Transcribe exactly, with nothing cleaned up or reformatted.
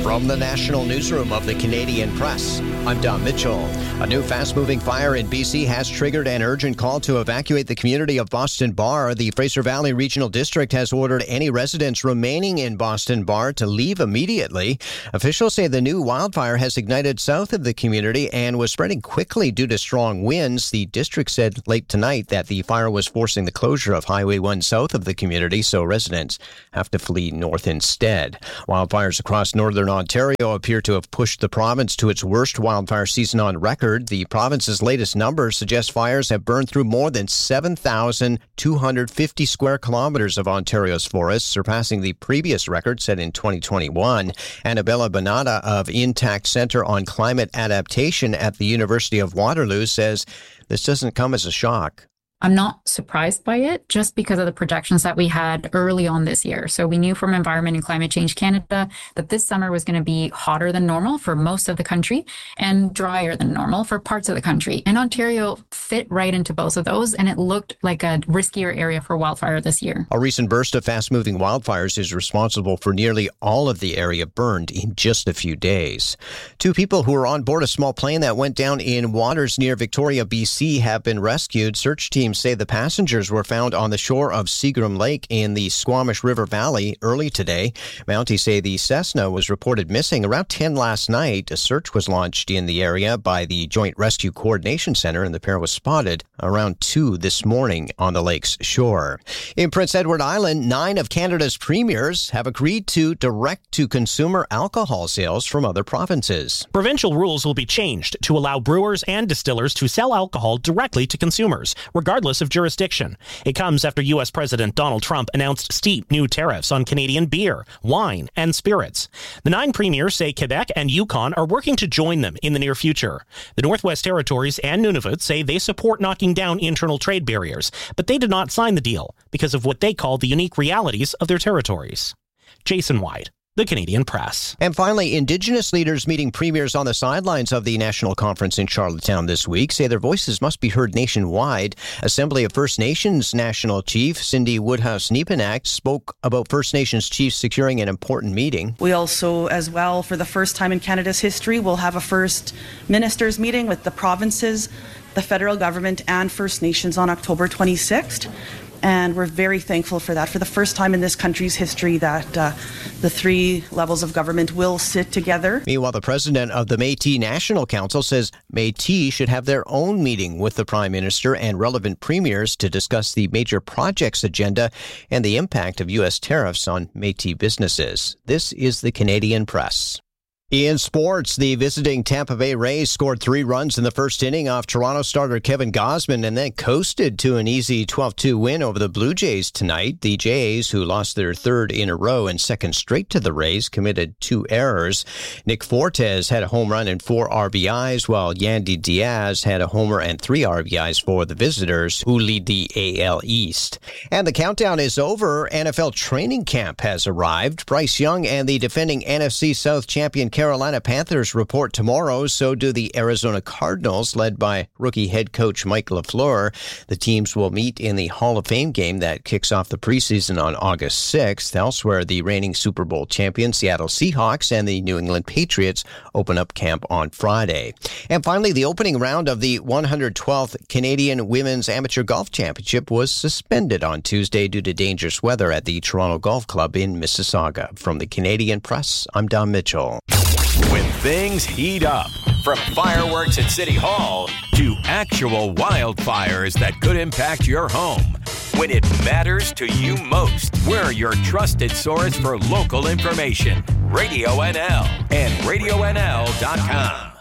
From the National Newsroom of the Canadian Press, I'm Don Mitchell. A new fast-moving fire in B C has triggered an urgent call to evacuate the community of Boston Bar. The Fraser Valley Regional District has ordered any residents remaining in Boston Bar to leave immediately. Officials say the new wildfire has ignited south of the community and was spreading quickly due to strong winds. The district said late tonight that the fire was forcing the closure of Highway one south of the community, so residents have to flee north instead. Wildfires across northern Ontario appear to have pushed the province to its worst wildfire season on record. The province's latest numbers suggest fires have burned through more than seven thousand two hundred fifty square kilometers of Ontario's forests, surpassing the previous record set in twenty twenty-one. Annabella Bonata of Intact Centre on Climate Adaptation at the University of Waterloo says this doesn't come as a shock. I'm not surprised by it just because of the projections that we had early on this year. So we knew from Environment and Climate Change Canada that this summer was going to be hotter than normal for most of the country and drier than normal for parts of the country. And Ontario fit right into both of those, and it looked like a riskier area for wildfire this year. A recent burst of fast-moving wildfires is responsible for nearly all of the area burned in just a few days. Two people who were on board a small plane that went down in waters near Victoria, B C have been rescued. Search teams say the passengers were found on the shore of Seagram Lake in the Squamish River Valley early today. Mounties say the Cessna was reported missing around ten last night. A search was launched in the area by the Joint Rescue Coordination Center, and the pair was spotted around two this morning on the lake's shore. In Prince Edward Island, nine of Canada's premiers have agreed to direct-to-consumer alcohol sales from other provinces. Provincial rules will be changed to allow brewers and distillers to sell alcohol directly to consumers, regardless of jurisdiction. It comes after U S President Donald Trump announced steep new tariffs on Canadian beer, wine, and spirits. The nine premiers say Quebec and Yukon are working to join them in the near future. The Northwest Territories and Nunavut say they support knocking down internal trade barriers, but they did not sign the deal because of what they call the unique realities of their territories. Jason White, The Canadian Press. And finally, Indigenous leaders meeting premiers on the sidelines of the national conference in Charlottetown this week say their voices must be heard nationwide. Assembly of First Nations National Chief Cindy Woodhouse-Nepenak spoke about First Nations chiefs securing an important meeting. We also, as well, for the first time in Canada's history, will have a First Ministers meeting with the provinces, the federal government, and First Nations on October twenty-sixth. And we're very thankful for that. For the first time in this country's history that uh, the three levels of government will sit together. Meanwhile, the president of the Métis National Council says Métis should have their own meeting with the Prime Minister and relevant premiers to discuss the major projects agenda and the impact of U S tariffs on Métis businesses. This is the Canadian Press. In sports, the visiting Tampa Bay Rays scored three runs in the first inning off Toronto starter Kevin Gausman and then coasted to an easy twelve two win over the Blue Jays tonight. The Jays, who lost their third in a row and second straight to the Rays, committed two errors. Nick Fortes had a home run and four R B Is, while Yandy Diaz had a homer and three R B Is for the visitors, who lead the A L East. And the countdown is over. N F L training camp has arrived. Bryce Young and the defending N F C South champion Carolina Panthers report tomorrow. So do the Arizona Cardinals, led by rookie head coach Mike LaFleur. The teams will meet in the Hall of Fame game that kicks off the preseason on August sixth. Elsewhere, the reigning Super Bowl champion Seattle Seahawks and the New England Patriots open up camp on Friday. And finally, the opening round of the one hundred twelfth Canadian Women's Amateur Golf Championship was suspended on Tuesday due to dangerous weather at the Toronto Golf Club in Mississauga. From the Canadian Press, I'm Don Mitchell. When things heat up, from fireworks at City Hall to actual wildfires that could impact your home. When it matters to you most, we're your trusted source for local information. Radio N L and radio N L dot com.